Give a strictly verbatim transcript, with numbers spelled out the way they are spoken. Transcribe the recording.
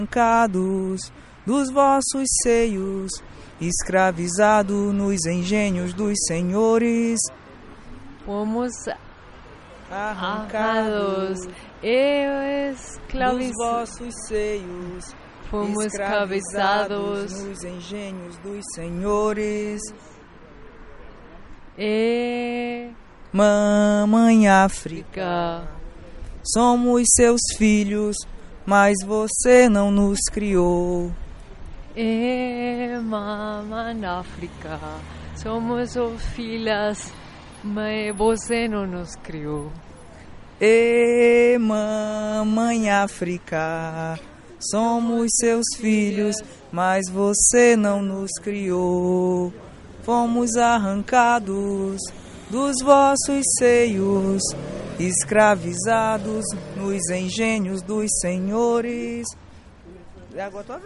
arrancados dos vossos seios, escravizado nos engenhos dos senhores. Fomos Arrancados arrancados e dos escravizados. vossos seios, Fomos escravizados escravizados nos engenhos dos senhores. e Mamãe África, África. somos seus filhos, mas você não nos criou. E mamãe África, somos os filhas, mas você não nos criou. E mamãe África, somos seus filhos, mas você não nos criou. Fomos arrancados dos vossos seios, escravizados nos engenhos dos senhores. E agora tua vez.